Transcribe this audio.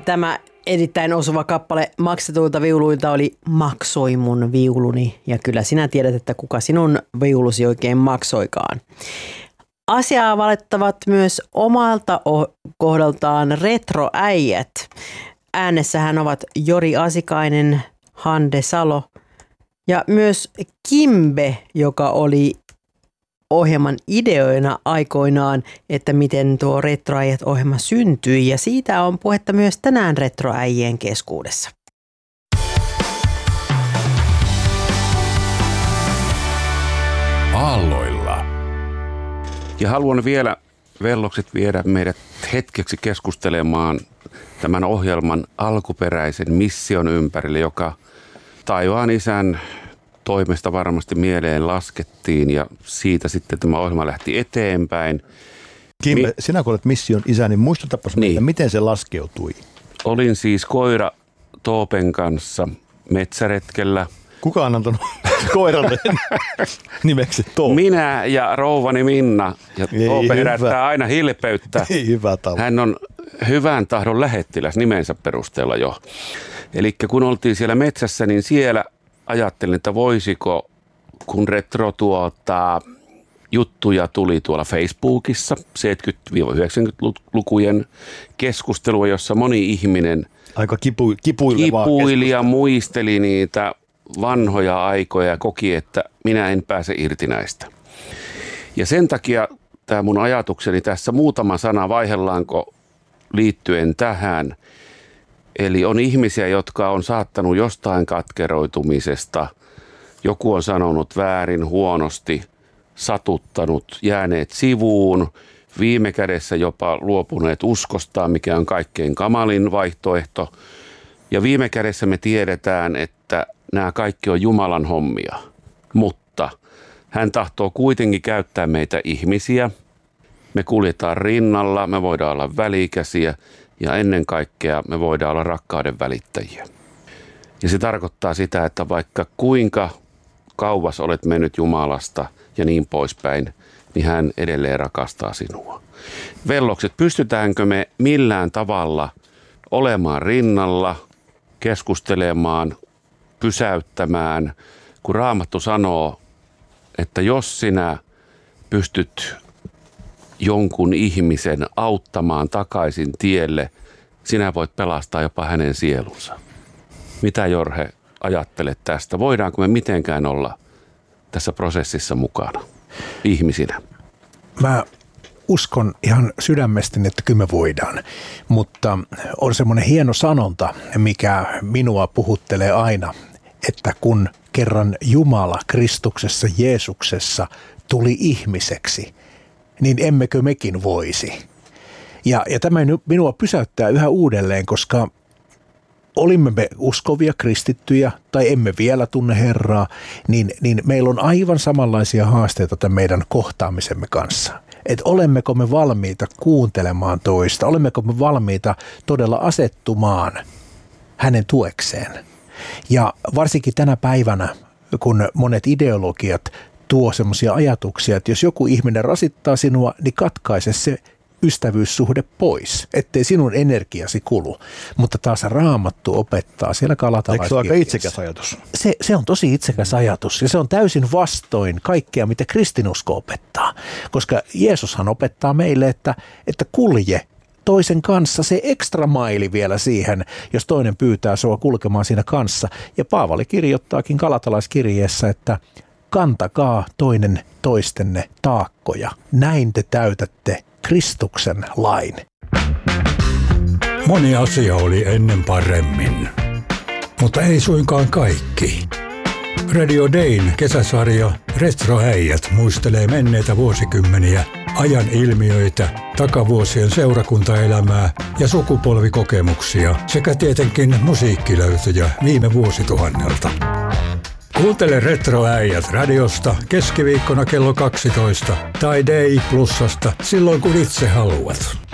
tämä erittäin osuva kappale maksetuilta viuluilta oli Maksoi mun viuluni. Ja kyllä sinä tiedät, että kuka sinun viulusi oikein maksoikaan. Asiaa valittavat myös omalta kohdaltaan retroäijät. Äänessähän ovat Jori Asikainen, Hande Salo ja myös Kimbe, joka oli ohjelman ideoina aikoinaan, että miten tuo Retroäijät-ohjelma syntyi. Ja siitä on puhetta myös tänään retroäijien keskuudessa. Aalloilla. Ja haluan vielä, vellokset, viedä meidät hetkeksi keskustelemaan tämän ohjelman alkuperäisen mission ympärille, joka taivaan isän toimesta varmasti mieleen laskettiin ja siitä sitten tämä ohjelma lähti eteenpäin. Kimbe, sinä kun olet mission isä, niin muistutapas meitä, miten se laskeutui? Olin siis koira Toopen kanssa metsäretkellä. Kuka on antanut koiralle nimeksi Toope? Minä ja rouvani Minna. Ja Toope herättää aina hilpeyttä. Ei hyvä tavoin. Hän on hyvän tahdon lähettiläs nimensä perusteella jo. Eli kun oltiin siellä metsässä, niin siellä ajattelin, että voisiko, kun juttuja tuli tuolla Facebookissa, 70-90-lukujen keskustelua, jossa moni ihminen aika kipuili ja muisteli niitä vanhoja aikoja ja koki, että minä en pääse irti näistä. Ja sen takia tämä mun ajatukseni tässä muutama sana vaihellaanko liittyen tähän. Eli on ihmisiä, jotka on saattanut jostain katkeroitumisesta, joku on sanonut väärin, huonosti, satuttanut, jääneet sivuun, viime kädessä jopa luopuneet uskostaan, mikä on kaikkein kamalin vaihtoehto. Ja viime kädessä me tiedetään, että nämä kaikki on Jumalan hommia, mutta hän tahtoo kuitenkin käyttää meitä ihmisiä. Me kuljetaan rinnalla, me voidaan olla välikäsiä. Ja ennen kaikkea me voidaan olla rakkauden välittäjiä. Ja se tarkoittaa sitä, että vaikka kuinka kauas olet mennyt Jumalasta ja niin poispäin, niin hän edelleen rakastaa sinua. Vellokset, pystytäänkö me millään tavalla olemaan rinnalla, keskustelemaan, pysäyttämään, kun Raamattu sanoo, että jos sinä pystyt jonkun ihmisen auttamaan takaisin tielle, sinä voit pelastaa jopa hänen sielunsa. Mitä, Jorge, ajattelet tästä? Voidaanko me mitenkään olla tässä prosessissa mukana ihmisinä? Mä uskon ihan sydämestäni, että kyllä me voidaan, mutta on semmoinen hieno sanonta, mikä minua puhuttelee aina, että kun kerran Jumala Kristuksessa, Jeesuksessa tuli ihmiseksi, niin emmekö mekin voisi. Ja tämä minua pysäyttää yhä uudelleen, koska olimme me uskovia, kristittyjä tai emme vielä tunne Herraa, niin meillä on aivan samanlaisia haasteita tämän meidän kohtaamisemme kanssa. Että olemmeko me valmiita kuuntelemaan toista, olemmeko me valmiita todella asettumaan hänen tuekseen. Ja varsinkin tänä päivänä, kun monet ideologiat tuo semmoisia ajatuksia, että jos joku ihminen rasittaa sinua, niin katkaise se ystävyyssuhde pois, ettei sinun energiasi kulu. Mutta taas Raamattu opettaa siellä Galatalaiskirjeessä. Eikö se ole aika itsekäs ajatus? Se on tosi itsekäs ajatus ja se on täysin vastoin kaikkea, mitä kristinusko opettaa. Koska Jeesushan opettaa meille, että kulje toisen kanssa se ekstra maili vielä siihen, jos toinen pyytää sua kulkemaan siinä kanssa. Ja Paavali kirjoittaakin Galatalaiskirjeessä, että kantakaa toinen toistenne taakkoja. Näin te täytätte Kristuksen lain. Moni asia oli ennen paremmin, mutta ei suinkaan kaikki. Radio Dayn kesäsarja Retroäijät muistelee menneitä vuosikymmeniä, ajan ilmiöitä, takavuosien seurakuntaelämää ja sukupolvikokemuksia sekä tietenkin musiikkilöytöjä viime vuosituhannelta. Kuuntele Retroäijät radiosta keskiviikkona kello 12 tai Day Plusasta silloin kun itse haluat.